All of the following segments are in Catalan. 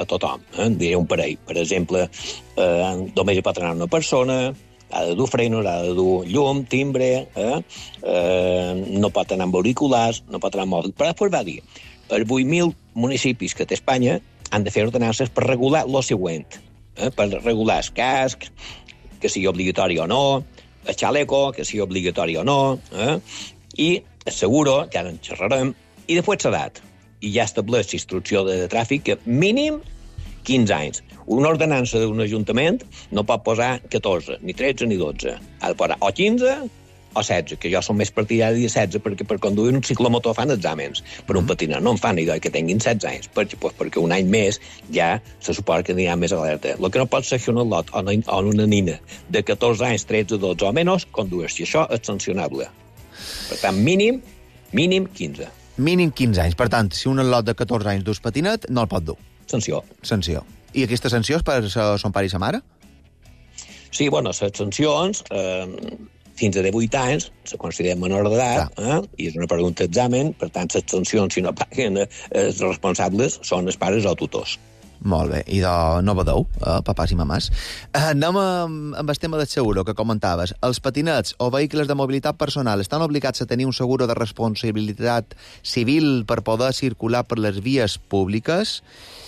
tothom. Diré un parell. Per exemple, només hi pot anar una persona, ha de dur frenos, ha de dur llum, timbre, no pot anar amb auriculars, no pot anar amb mòbil. Però després va dir, els 8.000 municipis que té Espanya han de fer ordenances per regular lo següent, per regular el casc, que sigui obligatori o no, el xaleco, que sigui obligatori o no, i el seguro, que ara en xerrarem, i després l'edat. I ja estableix l'instrucció de tràfic que mínim 15 anys. Una ordenança d'un ajuntament no pot posar 14, ni 13, ni 12. Ha de posar o 15 o 16, que jo som més partidari de 16, perquè per conduir un ciclomotor fan exàmens. Per un patinar no en fan idò que tinguin 16 anys, perquè un any més ja se suposa que n'hi ha més alerta. El que no pot ser que un al·lot o una nina de 14 anys, 13, 12 o menys condueix, i això és sancionable. Per tant, mínim 15. Mínim 15 anys. Per tant, si un al·lot de 14 anys dus patinet, no el pot dur. Sanció. I aquesta sanció és per son pare i sa mare? Sí, bueno, les sancions, fins a 18 anys, se considera menor d'edat, i és una pregunta d'examen, per tant, les sancions, si no paguen els responsables, són els pares o tutors. Molt bé, i no badeu, papàs i mamàs. Anem amb el tema del seguro, que comentaves. Els patinets o vehicles de mobilitat personal estan obligats a tenir un seguro de responsabilitat civil per poder circular per les vies públiques?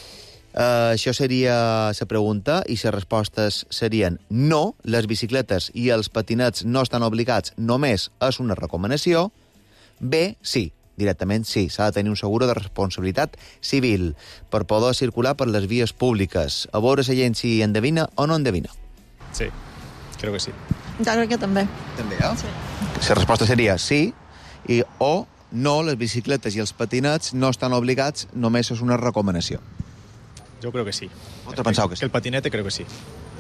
Això seria la pregunta, i les respostes serien no, les bicicletes i els patinets no estan obligats, només és una recomanació. B, sí. Directament sí, s'ha de tenir un seguro de responsabilitat civil per poder circular per les vies públiques. A veure la gent si endevina o no endevina. Sí, creo que sí. Jo crec que també. També, Sí. La resposta seria sí, o no, les bicicletes i els patinets no estan obligats, només és una recomanació. Yo creo que sí. Vosaltres penseu que sí? El patinete creo que sí.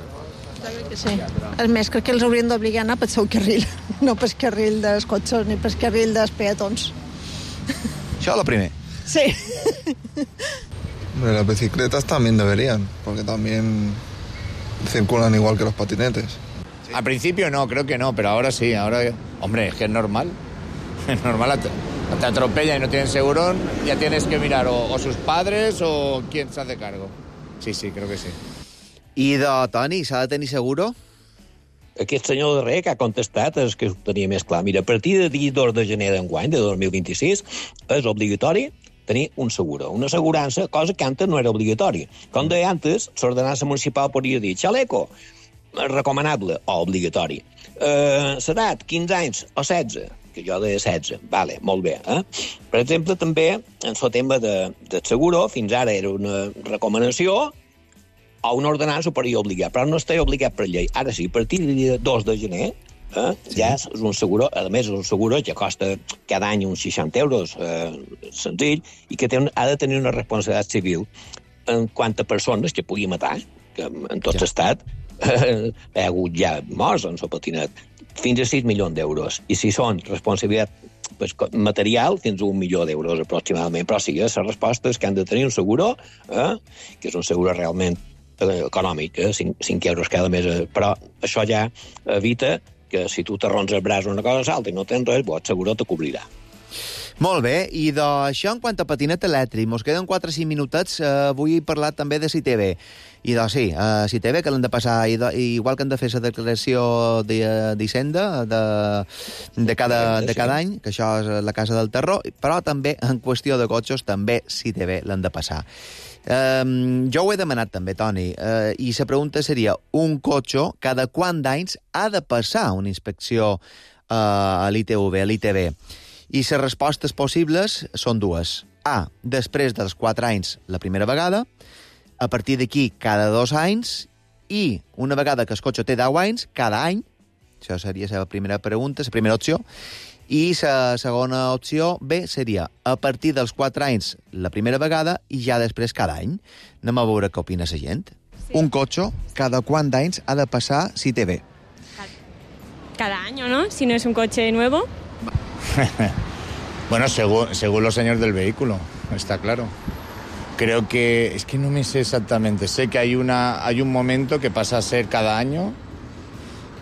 Jo crec que sí. És més, crec que els haurien d'obligar a anar pel seu carril, no pel carril dels cotxes ni pel carril dels peatons. Això és el primer. Sí. Las bicicletas también deberían, porque también circulan igual que los patinetes. Sí. Al principio no, creo que no, pero ahora sí. Ahora, hombre, es que es normal. Es normal, te atropella y no tienen seguro, ya tienes que mirar o sus padres o quién se hace cargo. Sí, creo que sí. I Toni, s'ha de tenir seguro? Aquest senyor darrer que ha contestat és que ho tenia més clar. Mira, a partir de 2 de gener d'enguany, de 2026, és obligatori tenir un seguro, una assegurança, cosa que antes no era obligatori. Com deia antes, l'ordenança municipal podria dir xaleco, recomanable o obligatori. L'edat, 15 anys o 16, que jo deia 16, vale, molt bé. Per exemple, també, en el tema del seguro, fins ara era una recomanació, o una ordenança ho podria obligar, però no està obligat per llei. Ara sí, a partir del 2 de gener, ja és un seguro, a més és un seguro que costa cada any uns 60 euros, senzill, i que ha de tenir una responsabilitat civil en quant a persones que pugui matar, que en tot l'estat hi ha hagut ja morts en el patinet, fins a 6 milions d'euros. I si són responsabilitat material, fins a 1 milió d'euros aproximadament. Però sí, la resposta és que han de tenir un seguro, que és un seguro realment econòmic, 5 euros cada mes, però això ja evita que si tu t'arrons el braç o una cosa salta i no tens res, el seguro te cobrirà. Molt bé, i d'això en quant a patinet elèctric, mos queden 4 o 5 minutets, vull parlar també de CITV. I sí, CITV, que l'han de passar, igual que han de fer la declaració d'Hisenda de cada any, que això és la Casa del Terror, però també en qüestió de cotxes, també CITV l'han de passar. Jo ho he demanat també, Toni, i la pregunta seria, un cotxe cada quant d'anys ha de passar una inspecció a l'ITV, a l'ITV? I les respostes possibles són dues. A, després dels 4 anys la primera vegada, a partir d'aquí cada 2 anys, i una vegada que el cotxe té 10 anys, cada any. Això seria la primera pregunta, la primera opció. I la segona opció, B, seria a partir dels 4 anys la primera vegada i ja després cada any. Anem a veure què opina la gent. Sí. Un cotxe, cada quant d'anys ha de passar CITV? Cada año, ¿no? Si no es un coche nuevo. Bueno, según los años del vehículo, está claro. Creo que... Es que no me sé exactamente. Sé que hay un momento que pasa a ser cada año,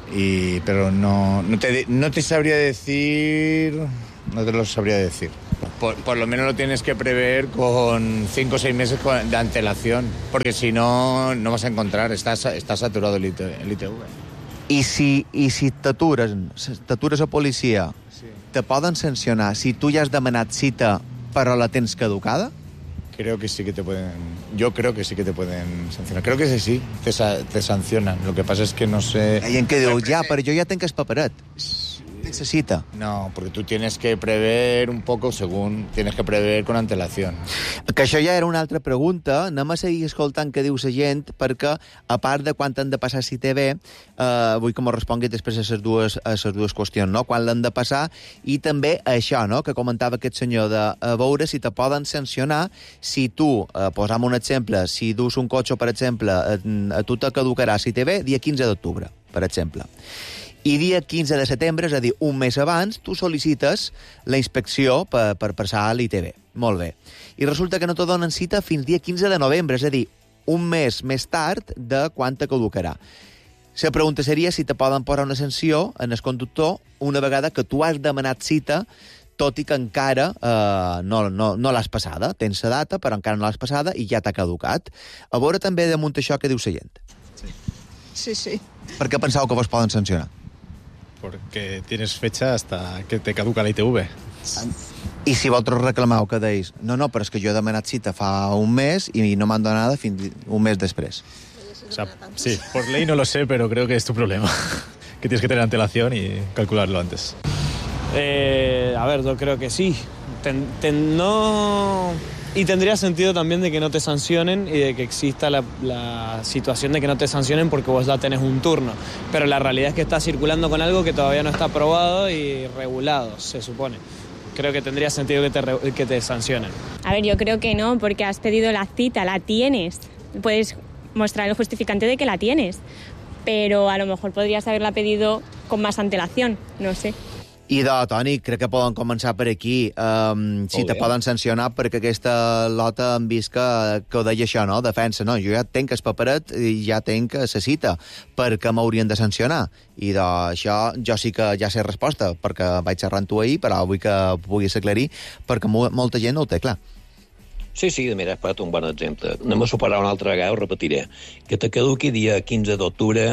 pero no te sabría decir... No te lo sabría decir. por lo menos lo tienes que prever con 5 o 6 meses de antelación, porque si no, no vas a encontrar, está saturado el ITV. I si t'atures a policia, te poden sancionar si tu ja has demanat cita però la tens caducada? Creo que sí que te pueden... Yo creo que sí que te pueden sancionar. Creo que sí, te sancionan. Lo que pasa es que no sé... I en què diu, però jo ja tenc el paperet. Tens la cita. No, porque tú tienes que prever un poco tienes que prever con antelación. Que això ja era una altra pregunta. Anem a seguir escoltant què diu la gent, perquè, a part de quan han de passar si té bé, vull que m'ho respongui després a les dues qüestions, no? Quan l'han de passar, i també això, no?, que comentava aquest senyor, de veure si te poden sancionar si tu, posam un exemple, si dus un cotxe, per exemple, a tu te caducarà si té bé dia 15 d'octubre, per exemple. I dia 15 de setembre, és a dir, un mes abans, tu sol·licites la inspecció per passar a l'ITV. Molt bé. I resulta que no te donen cita fins dia 15 de novembre, és a dir, un mes més tard de quan te caducarà. La pregunta seria si te poden posar una sanció en el conductor una vegada que tu has demanat cita, tot i que encara no l'has passada. Tens la data, però encara no l'has passada i ja t'ha caducat. A veure també damunt això que diu la gent. Sí. Per què penseu que vos poden sancionar? Porque tienes fecha hasta que te caduca la ITV. I si vosaltres reclameu que deis no, però és que jo he demanat cita fa un mes i no m'han donat fins un mes després. O sea, sí, por ley no lo sé, pero creo que es tu problema. Que tienes que tener antelación y calcularlo antes. A ver, yo creo que sí. Y tendría sentido también de que no te sancionen y de que exista la situación de que no te sancionen porque vos ya tenés un turno. Pero la realidad es que estás circulando con algo que todavía no está aprobado y regulado, se supone. Creo que tendría sentido que te sancionen. A ver, yo creo que no, porque has pedido la cita, la tienes. Puedes mostrar el justificante de que la tienes, pero a lo mejor podrías haberla pedido con más antelación, no sé. I Toni, crec que poden començar per aquí. Si te poden sancionar perquè aquesta lota hem vist que ho deia això, no? Defensa, no? Jo ja tenc el paperet i ja tenc la cita. Per què m'haurien de sancionar? I això jo sí que ja sé resposta, perquè vaig xerrar amb tu ahir, però vull que puguis aclarir, perquè molta gent no ho té clar. Sí, mira, has posat un bon exemple. Anem a superar una altra vegada, ho repetiré. Que te caduqui dia 15 d'octubre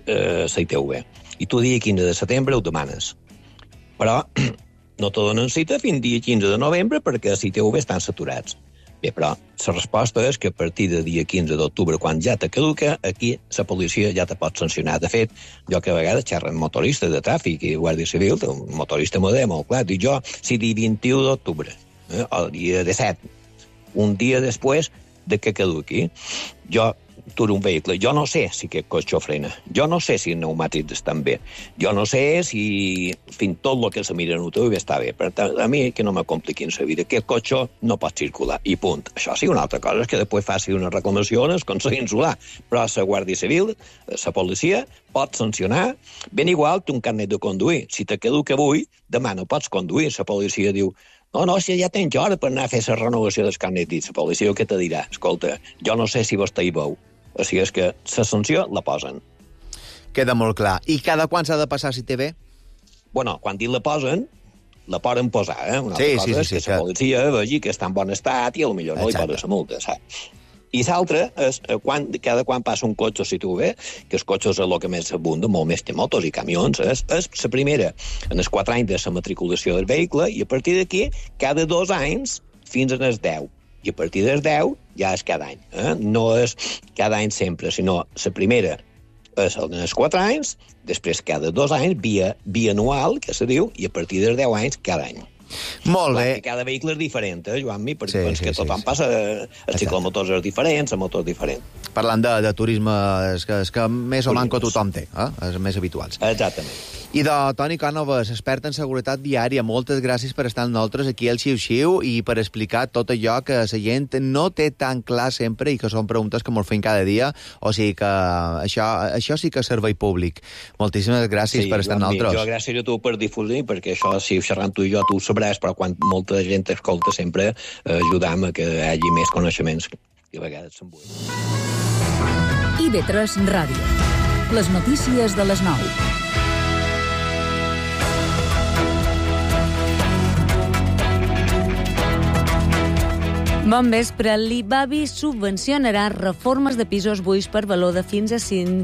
la ITV. I tu dia 15 de setembre ho demanes. Però no te donen cita fins dia 15 de novembre perquè els ITV estan saturats. Bé, però la resposta és que a partir de dia 15 d'octubre, quan ja te caduca, aquí la policia ja te pot sancionar. De fet, jo que a vegades xerro amb motoristes de tràfic i guàrdia civil, un motorista modè molt clar, dic jo, si dia 21 d'octubre, o dia 17, un dia després de que caduqui, jo aturo un vehicle. Jo no sé si aquest cotxe frena. Jo no sé si els pneumàtics estan bé. Jo no sé si fins tot el que se mira en UTV està bé. Per tant, a mi que no me compliquin la vida. Aquest cotxe no pot circular. I punt. Això sí, una altra cosa és que després faci una reclamació al Consell Insular. Però la Guàrdia Civil, la policia, pot sancionar ben igual que un carnet de conduir. Si te caduca avui, demà no pots conduir. La policia diu no, si ja tens hora per anar a fer la renovació del carnet. I la policia què te dirà? Escolta, jo no sé si vostè hi veu. O sigui, és que la sanció la posen. Queda molt clar. I cada quan s'ha de passar si té bé? Bueno, quan la posen, la poden posar, Una altra cosa és que la policia vegi que està en bon estat i potser no li posa la multa, saps? I l'altre és cada quan passa un cotxe si tu bé, que els cotxes és el que més abunda, molt més que motos i camions, és la primera en els 4 anys de la matriculació del vehicle i a partir d'aquí cada 2 anys fins als 10. I a partir dels 10 ja és cada any. No és cada any sempre, sinó la primera és en els 4 anys, després cada 2 anys, bianual, que se diu, i a partir dels 10 anys cada any. Molt bé. Cada vehicle és diferent, Joan-Mi, perquè que tothom passa, els ciclomotors és diferents, el motor és diferent. Parlant de turisme, és que més o manco tothom té, els més habituals. Exactament. I de Toni Cànovas, expert en seguretat viària, moltes gràcies per estar amb nosaltres aquí al Xiu-Xiu i per explicar tot allò que la gent no té tan clar sempre i que són preguntes que ens fem cada dia, o sigui que això sí que és servei públic. Moltíssimes gràcies per estar amb nosaltres. Jo gràcies a tu per difudir, perquè això, si xerrant tu i jo, tu ho sabràs, però quan molta gent escolta sempre ajudam a que hi hagi més coneixements i a vegades se'n vull. IB3 Ràdio. Les notícies de les 9. Bon vespre. L'IBABI subvencionarà reformes de pisos buits per valor de fins a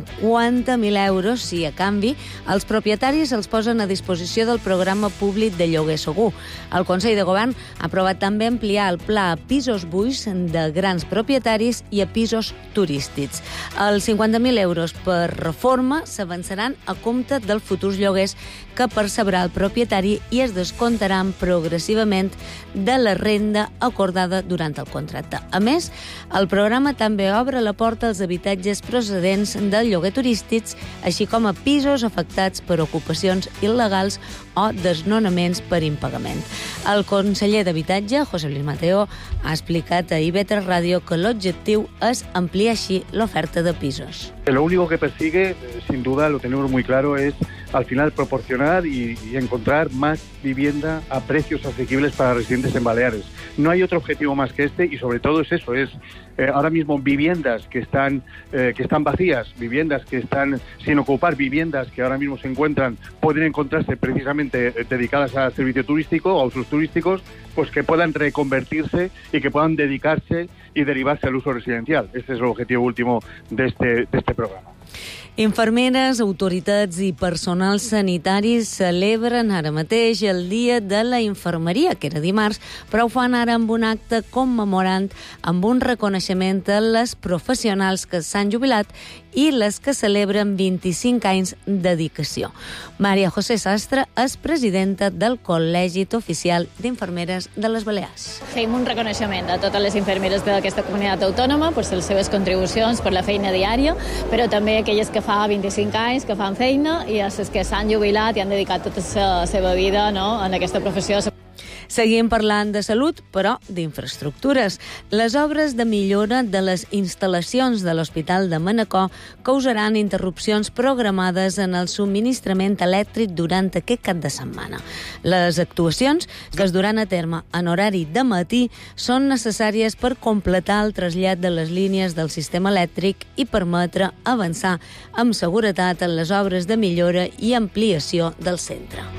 50.000 euros si, a canvi, els propietaris els posen a disposició del programa públic de lloguer segur. El Consell de Govern ha aprovat també ampliar el pla a pisos buits de grans propietaris i a pisos turístics. Els 50.000 euros per reforma s'avançaran a compte dels futurs lloguers que percebrà el propietari i es descomptaran progressivament de la renda acordada durant el contracte. A més, el programa també obre la porta als habitatges procedents del lloguer turístics, així com a pisos afectats per ocupacions il·legals o desnonaments per impagament. El conseller d'Habitatge, José Luis Mateo, ha explicat a IB3 Ràdio que l'objectiu és ampliar així l'oferta de pisos. Lo único que persigue, sin duda, lo tenemos muy claro, es al final proporcionar y encontrar más vivienda a precios asequibles para residentes en Baleares. No hay otro objetivo más que este y sobre todo es eso, es ahora mismo viviendas que están vacías, viviendas que están sin ocupar, viviendas que ahora mismo se encuentran, pueden encontrarse precisamente dedicadas al servicio turístico o a usos turísticos, pues que puedan reconvertirse y que puedan dedicarse y derivarse al uso residencial. Este es el objetivo último de este programa. Infermeres, autoritats i personal sanitari celebren ara mateix el Dia de la Infermeria, que era dimarts, però ho fan ara amb un acte commemorant amb un reconeixement a les professionals que s'han jubilat i les que celebren 25 anys de dedicació. Maria José Sastre és presidenta del Col·legi Oficial d'Infermeres de les Balears. Fem un reconeixement a totes les infermeres d'aquesta comunitat autònoma per les seves contribucions, per la feina diària, però també aquelles que fa 25 anys que fan feina i a les que s'han jubilat i han dedicat tota la seva vida, no, en aquesta professió. Seguim parlant de salut, però d'infraestructures. Les obres de millora de les instal·lacions de l'Hospital de Manacor causaran interrupcions programades en el subministrament elèctric durant aquest cap de setmana. Les actuacions, que es duran a terme en horari de matí, són necessàries per completar el trasllat de les línies del sistema elèctric i permetre avançar amb seguretat en les obres de millora i ampliació del centre.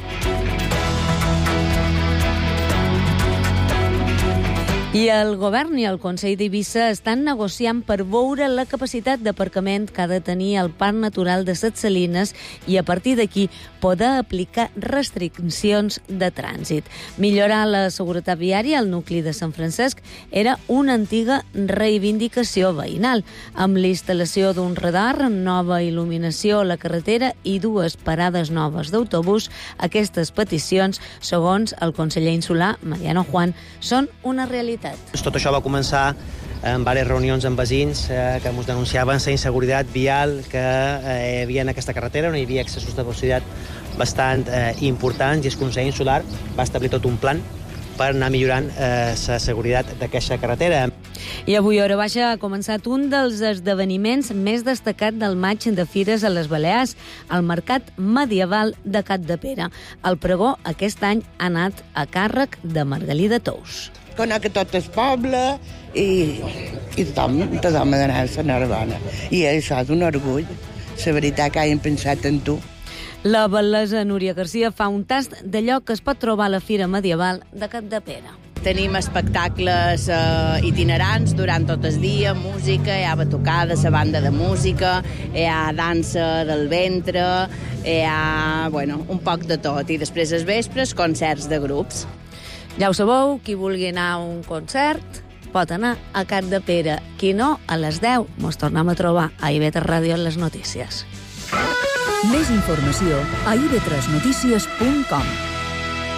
I el govern i el Consell d'Eivissa estan negociant per veure la capacitat d'aparcament que ha de tenir el Parc Natural de Ses Salines i a partir d'aquí poder aplicar restriccions de trànsit. Millorar la seguretat viària al nucli de Sant Francesc era una antiga reivindicació veïnal, amb l'instal·lació d'un radar, nova il·luminació a la carretera i 2 parades noves d'autobús. Aquestes peticions, segons el conseller insular, Mariano Juan, són una realitat. Tot això va començar en diverses reunions amb veïns que ens denunciaven la inseguretat vial que hi havia en aquesta carretera, on hi havia excessos de velocitat bastant importants, i el Consell Insular va establir tot un plan per anar millorant la seguretat d'aquesta carretera. I avui a Hora Baixa ha començat un dels esdeveniments més destacats del maig de fires a les Balears, el Mercat Medieval de Capdepera. El pregó aquest any ha anat a càrrec de Margalida Tous. Conec tot el poble i tothom ha d'anar a la Narbona. I això és un orgull, la veritat que hagin pensat en tu. La bal·lesa Núria Garcia fa un tast d'allò que es pot trobar a la Fira Medieval de Capdepera. Tenim espectacles itinerants durant tot el dia, música, hi ha batucada, la banda de música, hi ha dansa del ventre, hi ha un poc de tot. I després als vespres, concerts de grups. Ja ho sabeu, qui vulgui anar a un concert pot anar a Capdepera. Qui no, a les 10 mos tornem a trobar a IB3 Ràdio en les notícies. Més informació a ib3notícies.com.